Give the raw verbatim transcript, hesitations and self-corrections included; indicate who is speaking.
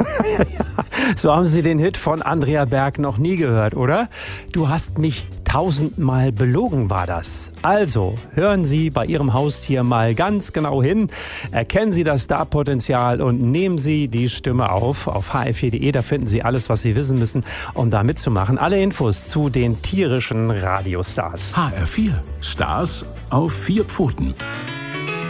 Speaker 1: So haben Sie den Hit von Andrea Berg noch nie gehört, oder? Du hast mich tausendmal belogen, war das. Also, hören Sie bei Ihrem Haustier mal ganz genau hin, erkennen Sie das Starpotenzial und nehmen Sie die Stimme auf. Auf h f vier punkt de, da finden Sie alles, was Sie wissen müssen, um da mitzumachen. Alle Infos zu den tierischen Radiostars.
Speaker 2: H R vier. Stars auf vier Pfoten.